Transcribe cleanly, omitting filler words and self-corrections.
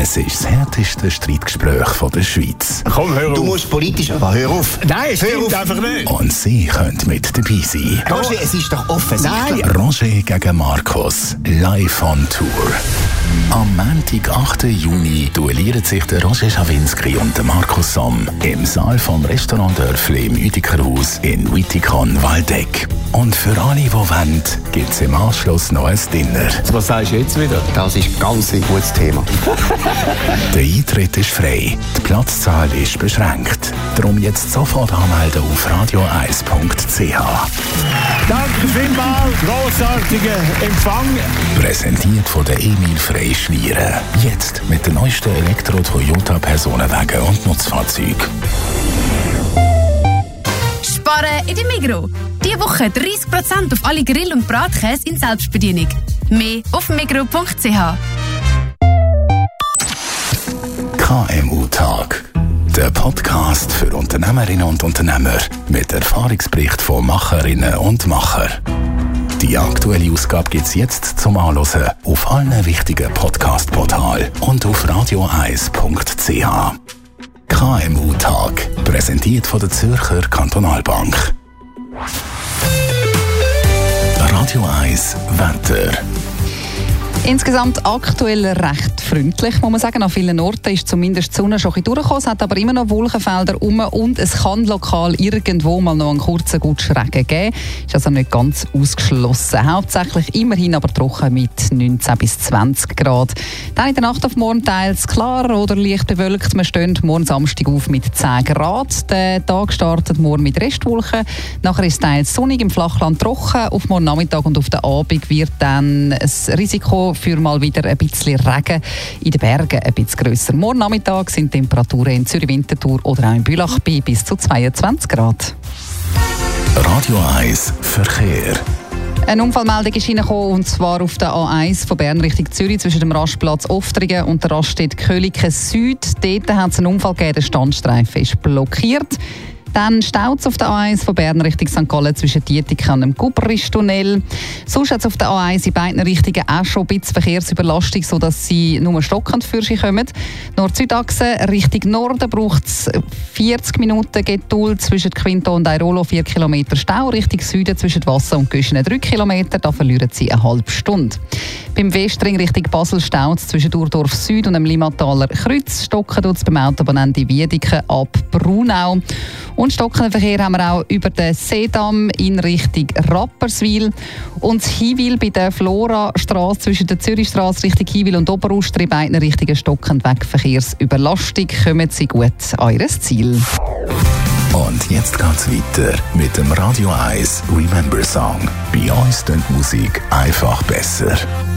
Es ist das härteste Streitgespräch der Schweiz. Komm, hör auf. Du musst politisch... Aber hör auf. Nein, es stimmt einfach nicht. Und Sie können mit dabei sein. Roger, es ist doch offensichtlich. Nein. Roger gegen Markus. Live on Tour. Am Montag, 8. Juni, duellieren sich der Roger Schawinski und der Markus Somm im Saal vom Restaurant Dörfli im Uetikerhaus in Wittikon-Waldeck. Und für alle, die wollen, gibt es im Anschluss noch ein Dinner. Was sagst du jetzt wieder? Das ist ganz ein gutes Thema. Der Eintritt ist frei, die Platzzahl ist beschränkt. Darum jetzt sofort anmelden auf radio1.ch. Danke vielmals, grossartiger Empfang. Präsentiert von der Emil Frey Schlieren. Jetzt mit den neuesten Elektro-Toyota-Personenwagen und Nutzfahrzeugen. Sparen in der Migros. Diese Woche 30% auf alle Grill- und Bratkäse in Selbstbedienung. Mehr auf migros.ch. KMU-Tag. Der Podcast für Unternehmerinnen und Unternehmer mit Erfahrungsbericht von Macherinnen und Machern. Die aktuelle Ausgabe gibt es jetzt zum Anhören auf allen wichtigen Podcast-Portalen und auf radio1.ch. KMU-Tag. Präsentiert von der Zürcher Kantonalbank. Radio 1 Wetter. Insgesamt aktuell recht freundlich, muss man sagen. An vielen Orten ist zumindest die Sonne schon ein bisschen durchgekommen. Es hat aber immer noch Wolkenfelder rum und es kann lokal irgendwo mal noch einen kurzen Gutschregen geben. Ist also nicht ganz ausgeschlossen. Hauptsächlich immerhin aber trocken mit 19 bis 20 Grad. Dann in der Nacht auf morgen teils klar oder leicht bewölkt. Wir stehen morgen Samstag auf mit 10 Grad. Der Tag startet morgen mit Restwolken. Nachher ist es teils sonnig, im Flachland trocken. Auf morgen Nachmittag und auf den Abend wird dann ein Risiko für mal wieder ein bisschen Regen in den Bergen ein bisschen grösser. Morgen Nachmittag sind Temperaturen in Zürich-Winterthur oder auch in Bülach bei bis zu 22 Grad. Radio 1 Verkehr. Eine Unfallmeldung ist reingekommen, und zwar auf der A1 von Bern Richtung Zürich zwischen dem Rastplatz Oftringen und der Raststätte Köliken Süd. Dort hat es einen Unfall gegeben, der Standstreifen ist blockiert. Dann staut es auf der A1 von Bern Richtung St. Gallen zwischen Dietikon und dem Gupperisch-Tunnel. Sonst hat es auf der A1 in beiden Richtungen auch schon ein bisschen Verkehrsüberlastung, sodass sie nur stockend für sich kommen. Nord-Süd-Achse Richtung Norden braucht es 40 Minuten Geduld zwischen Quinto und Airolo, 4 Kilometer Stau. Richtung Süden zwischen Wasser und Göschenen 3 Kilometer, da verlieren sie eine halbe Stunde. Beim Westring Richtung Basel staut es zwischen Urdorf Süd und dem Limmataler Kreuz. Stocken tut es beim Autobahnende Wiedeken ab Brunau. Und stockenden Verkehr haben wir auch über den Seedamm in Richtung Rapperswil. Und Hiwil bei der Flora-Straße zwischen der Zürichstraße Richtung Hiwil und Oberuster in beiden Richtungen stockend weg Verkehrsüberlastung. Kommen Sie gut an Ihr Ziel. Und jetzt geht's weiter mit dem Radio 1 Remember Song. Bei uns klingt Musik einfach besser.